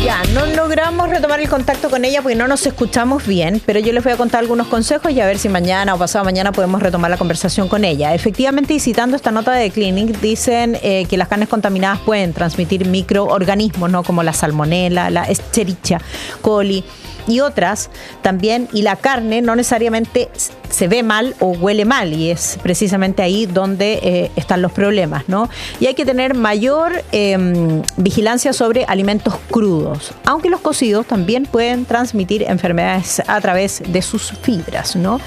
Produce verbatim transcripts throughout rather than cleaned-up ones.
Ya, no logramos retomar el contacto con ella porque no nos escuchamos bien, pero yo les voy a contar algunos consejos y a ver si mañana o pasado mañana podemos retomar la conversación con ella. Efectivamente, y citando esta nota de Clinic, dicen eh, que las carnes contaminadas pueden transmitir microorganismos, ¿no? Como la salmonela, la Escherichia coli y otras también, y la carne no necesariamente se ve mal o huele mal, y es precisamente ahí donde eh, están los problemas, ¿no? Y hay que tener mayor eh, vigilancia sobre alimentos crudos, aunque los cocidos también pueden transmitir enfermedades a través de sus fibras, ¿no?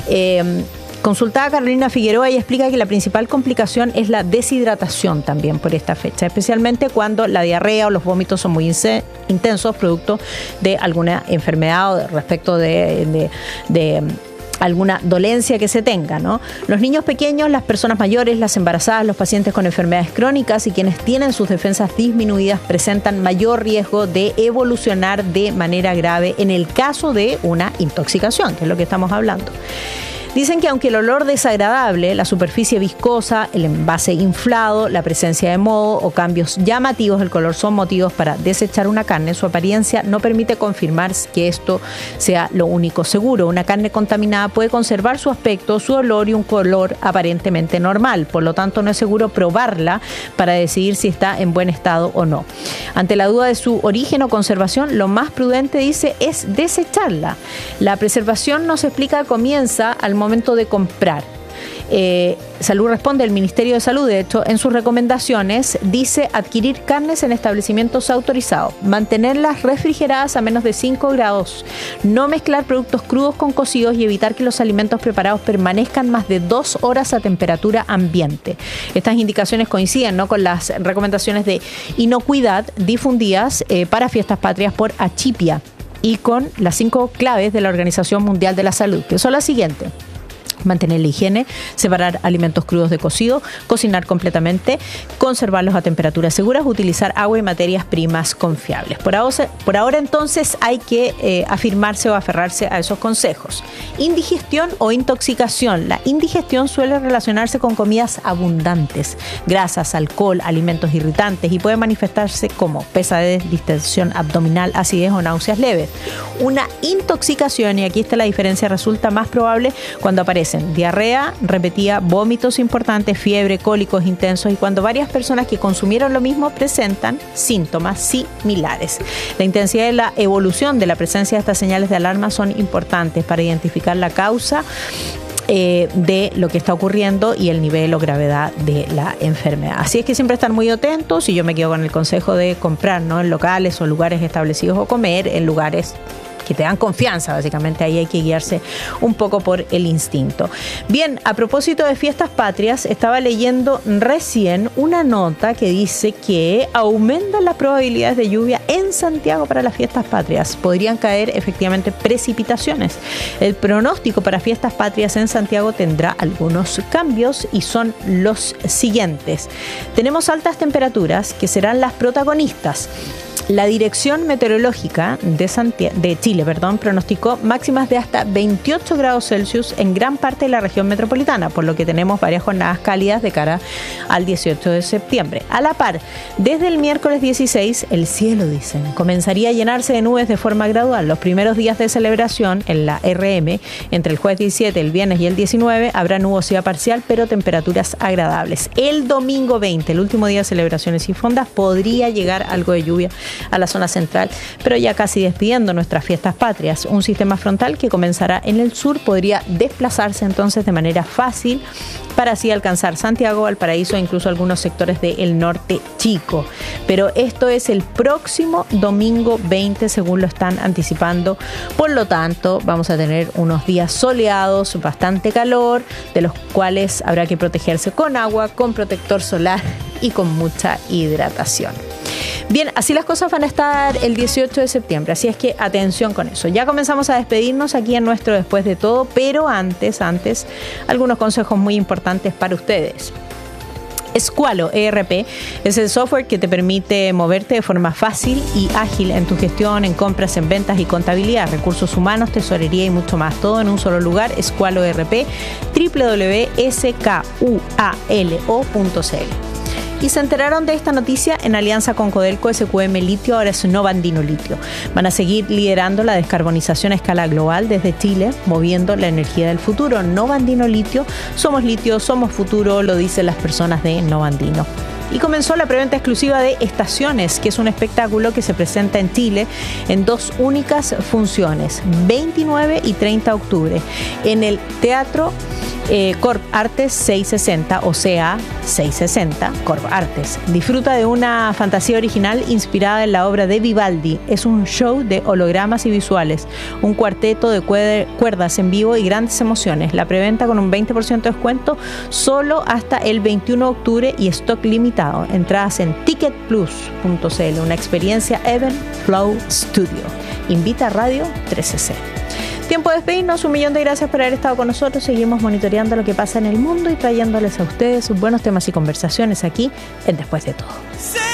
Eh, Consultada Carolina Figueroa y explica que la principal complicación es la deshidratación también por esta fecha, especialmente cuando la diarrea o los vómitos son muy intensos producto de alguna enfermedad o respecto de, de, de alguna dolencia que se tenga, ¿no? Los niños pequeños, las personas mayores, las embarazadas, los pacientes con enfermedades crónicas y quienes tienen sus defensas disminuidas presentan mayor riesgo de evolucionar de manera grave en el caso de una intoxicación, que es lo que estamos hablando. Dicen que aunque el olor desagradable, la superficie viscosa, el envase inflado, la presencia de moho o cambios llamativos del color son motivos para desechar una carne, su apariencia no permite confirmar que esto sea lo único seguro. Una carne contaminada puede conservar su aspecto, su olor y un color aparentemente normal. Por lo tanto, no es seguro probarla para decidir si está en buen estado o no. Ante la duda de su origen o conservación, lo más prudente, dice, es desecharla. La preservación, nos explica, comienza al momento de comprar. Eh, Salud responde, el Ministerio de Salud, de hecho, en sus recomendaciones dice adquirir carnes en establecimientos autorizados, mantenerlas refrigeradas a menos de cinco grados, no mezclar productos crudos con cocidos y evitar que los alimentos preparados permanezcan más de dos horas a temperatura ambiente. Estas indicaciones coinciden, ¿no?, con las recomendaciones de inocuidad difundidas eh, para fiestas patrias por Achipia y con las cinco claves de la Organización Mundial de la Salud, que son las siguientes: mantener la higiene, separar alimentos crudos de cocido, cocinar completamente, conservarlos a temperaturas seguras, utilizar agua y materias primas confiables. Por ahora, por ahora entonces hay que eh, afirmarse o aferrarse a esos consejos. Indigestión o intoxicación. La indigestión suele relacionarse con comidas abundantes, grasas, alcohol, alimentos irritantes, y puede manifestarse como pesadez, distensión abdominal, acidez o náuseas leves. Una intoxicación, y aquí está la diferencia, resulta más probable cuando aparece diarrea repetida, vómitos importantes, fiebre, cólicos intensos, y cuando varias personas que consumieron lo mismo presentan síntomas similares. La intensidad y la evolución de la presencia de estas señales de alarma son importantes para identificar la causa eh, de lo que está ocurriendo y el nivel o gravedad de la enfermedad. Así es que siempre estar muy atentos, y yo me quedo con el consejo de comprar, ¿no?, en locales o lugares establecidos, o comer en lugares que te dan confianza. Básicamente ahí hay que guiarse un poco por el instinto. Bien, a propósito de fiestas patrias, estaba leyendo recién una nota que dice que aumentan las probabilidades de lluvia en Santiago para las fiestas patrias. Podrían caer efectivamente precipitaciones. El pronóstico para fiestas patrias en Santiago tendrá algunos cambios y son los siguientes. Tenemos altas temperaturas que serán las protagonistas. La Dirección Meteorológica de, Santiago, de Chile perdón, pronosticó máximas de hasta veintiocho grados Celsius en gran parte de la región metropolitana, por lo que tenemos varias jornadas cálidas de cara al dieciocho de septiembre. A la par, desde el miércoles dieciséis, el cielo, dicen, comenzaría a llenarse de nubes de forma gradual. Los primeros días de celebración en la R M, entre el jueves diecisiete, el viernes y el diecinueve, habrá nubosidad parcial, pero temperaturas agradables. El domingo veinte, el último día de celebraciones y fondas, podría llegar algo de lluvia a la zona central, pero ya casi despidiendo nuestras fiestas patrias. Un sistema frontal que comenzará en el sur podría desplazarse entonces de manera fácil para así alcanzar Santiago, Valparaíso e incluso algunos sectores del norte chico. Pero esto es el próximo domingo veinte, según lo están anticipando. Por lo tanto, vamos a tener unos días soleados, bastante calor, de los cuales habrá que protegerse con agua, con protector solar y con mucha hidratación. Bien, así las cosas van a estar el dieciocho de septiembre, así es que atención con eso. Ya comenzamos a despedirnos aquí en nuestro Después de Todo, pero antes, antes, algunos consejos muy importantes para ustedes. Squalo E R P es el software que te permite moverte de forma fácil y ágil en tu gestión, en compras, en ventas y contabilidad, recursos humanos, tesorería y mucho más. Todo en un solo lugar. Squalo E R P, doble u doble u doble u punto s k u a l o punto c l. Y se enteraron de esta noticia en alianza con Codelco. S Q M Litio ahora es Nova Andino Litio. Van a seguir liderando la descarbonización a escala global desde Chile, moviendo la energía del futuro. Nova Andino Litio, somos litio, somos futuro, lo dicen las personas de Nova Andino. Y comenzó la preventa exclusiva de Estaciones, que es un espectáculo que se presenta en Chile en dos únicas funciones, veintinueve y treinta de octubre, en el Teatro eh, Corp Artes seiscientos sesenta, o sea, seiscientos sesenta, Corp Artes. Disfruta de una fantasía original inspirada en la obra de Vivaldi. Es un show de hologramas y visuales, un cuarteto de cuerdas en vivo y grandes emociones. La preventa con un veinte por ciento de descuento solo hasta el veintiuno de octubre y stock limitado. Entradas en ticket plus punto c l, una experiencia Event Flow Studio. Invita a Radio trece ce. Tiempo de despedirnos, un millón de gracias por haber estado con nosotros. Seguimos monitoreando lo que pasa en el mundo y trayéndoles a ustedes buenos temas y conversaciones aquí en Después de Todo.